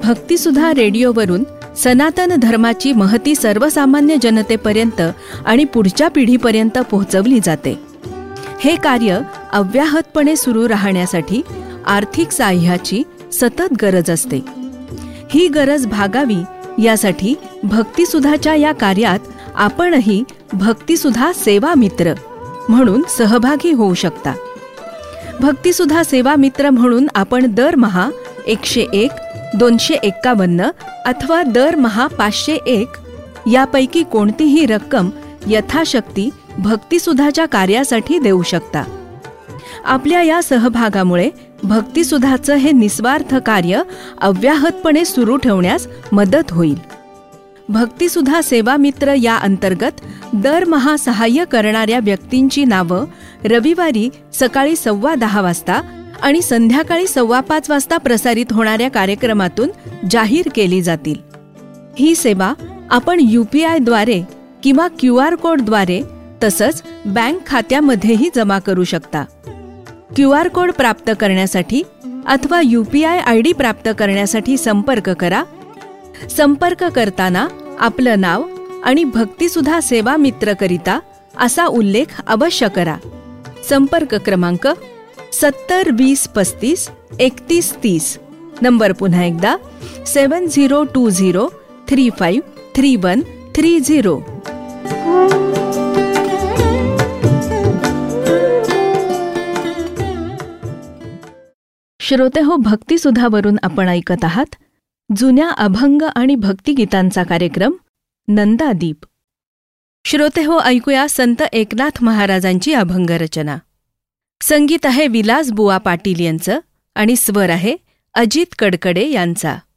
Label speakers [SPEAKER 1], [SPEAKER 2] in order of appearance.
[SPEAKER 1] भक्तिसुधा रेडिओवरून सनातन धर्माची महती सर्वसामान्य जनतेपर्यंत आणि पुढच्या पिढीपर्यंत पोहोचवली जाते. हे कार्य अव्याहतपणे सुरू राहण्यासाठी आर्थिक साह्याची सतत गरज असते. ही गरज भागावी यासाठी भक्तिसुधाच्या या कार्यात आपणही भक्तिसुधा सेवा मित्र म्हणून सहभागी होऊ शकता. भक्तिसुधा सेवा मित्र म्हणून आपण दरमहा 101, 251 अथवा दरमहा 501 यापैकी कोणतीही रक्कम यथाशक्ती भक्तिसुधाच्या कार्यासाठी देऊ शकता. आपल्या या सहभागामुळे भक्तिसुधाचं हे निस्वार्थ कार्य अव्याहतपणे सुरू ठेवण्यास मदत होईल. भक्तिसुधा सेवा मित्र या अंतर्गत दरमहा सहाय्य करणाऱ्या व्यक्तींची नावं रविवारी सकाळी 10:15 वाजता आणि संध्याकाळी 5:15 वाजता प्रसारित होणाऱ्या कार्यक्रमातून जाहीर केली जातील. ही सेवा आपण UPI द्वारे किंवा QR कोडद्वारे तसंच बँक खात्यामध्येही जमा करू शकता. QR कोड प्राप्त करण्यासाठी अथवा UPI ID प्राप्त करण्यासाठी संपर्क करा. संपर्क करताना आपलं नाव आणि भक्तिसुधा सेवा मित्रकरिता असा उल्लेख अवश्य करा. संपर्क क्रमांक 70 20 35 31 30. नंबर पुन्हा एकदा 7020 35 31 30. श्रोतेहो, भक्तिसुधावरून आपण ऐकत आहात जुन्या अभंग आणि भक्तिगीतांचा कार्यक्रम नंदादीप. श्रोतेहो, ऐकूया संत एकनाथ महाराजांची अभंग रचना. संगीत आहे विलास बुवा पाटील यांचं आणि स्वर आहे अजित कडकडे यांचा.